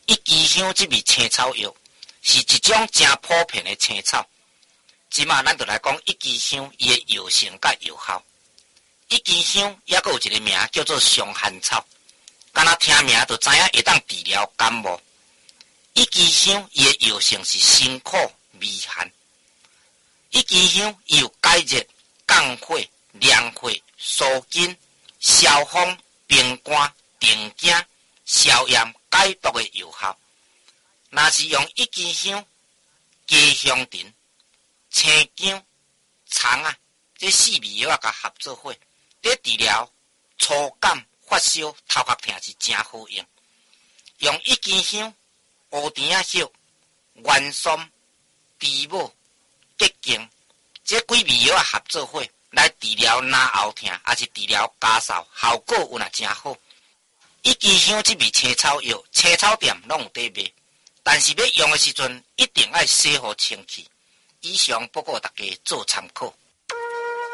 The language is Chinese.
一枝香这味青草药是一种真普遍的青草。即马咱就来讲一枝香伊的药性甲药效。一枝香也佫有一个名叫做伤寒草，敢若听名就知影会当治疗感冒。一枝香伊的药性是辛苦微寒。一枝香伊有解热、降火、凉火、疏筋、消风、平肝、定惊、消炎、解毒的药效。若是用一枝香、加香藤、青姜、葱啊，这四味药甲合作伙，咧治疗初感、发烧、头壳痛是真好用。用一枝香、乌藤仔叶、元松、猪母、桔梗，这几味药合作伙来治疗咽喉痛，也是治疗咳嗽，效果有若真好。一枝香这味青草药，青草店拢有在卖，但是要用的时阵，一定要洗好清气。以上报告大家做参考。